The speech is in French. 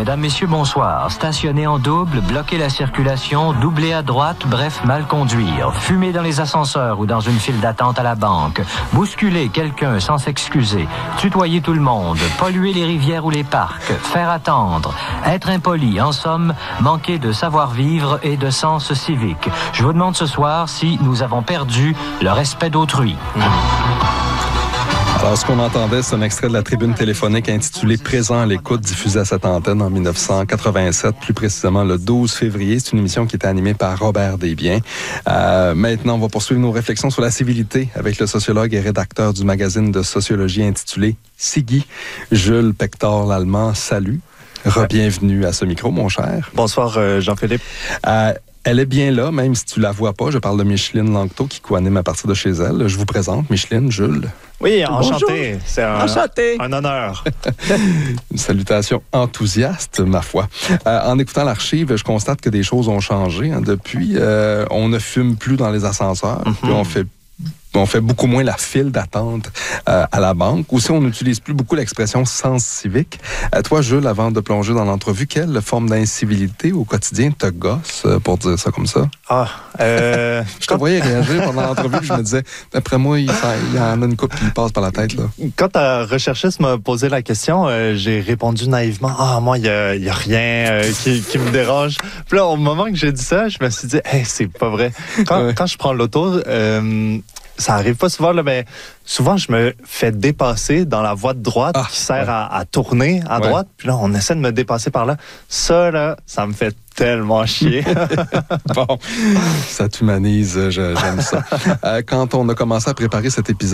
Mesdames, messieurs, bonsoir. Stationner en double, bloquer la circulation, doubler à droite, bref, mal conduire. Fumer dans les ascenseurs ou dans une file d'attente à la banque. Bousculer quelqu'un sans s'excuser. Tutoyer tout le monde. Polluer les rivières ou les parcs. Faire attendre. Être impoli. En somme, manquer de savoir-vivre et de sens civique. Je vous demande ce soir si nous avons perdu le respect d'autrui. Alors, ce qu'on entendait, c'est un extrait de la tribune téléphonique intitulée « Présent à l'écoute », diffusée à cette antenne en 1987, plus précisément le 12 février. C'est une émission qui était animée par Robert Desbiens. Maintenant, on va poursuivre nos réflexions sur la civilité avec le sociologue et rédacteur du magazine de sociologie intitulé « Siggi », Jules Pector-Lallemand. Salut. Re-bienvenue à ce micro, mon cher. Bonsoir, Jean-Philippe. Elle est bien là, même si tu la vois pas. Je parle de Micheline Langto qui co-anime à partir de chez elle. Je vous présente Micheline, Jules. Oui, enchanté. Bonjour. C'est un honneur. Une salutation enthousiaste, ma foi. En écoutant l'archive, je constate que des choses ont changé. Depuis, on ne fume plus dans les ascenseurs. Puis on fait beaucoup moins la file d'attente à la banque. Aussi, on n'utilise plus beaucoup l'expression sens civique. Toi, Jules, avant de plonger dans l'entrevue, quelle forme d'incivilité au quotidien te gosse, pour dire ça comme ça? Je te voyais réagir pendant l'entrevue, puis je me disais, d'après moi, il y en a une couple qui lui passe par la tête, là. Quand ta recherchiste m'a posé la question, j'ai répondu naïvement, moi, il y a rien qui me dérange. Puis là, au moment que j'ai dit ça, je me suis dit, c'est pas vrai. Quand je prends l'auto, ça arrive pas souvent, là, mais souvent, je me fais dépasser dans la voie de droite qui sert à tourner à droite. Puis là, on essaie de me dépasser par là. Ça, là, ça me fait tellement chier. Bon, ça t'humanise, j'aime ça. Quand on a commencé à préparer cet épisode,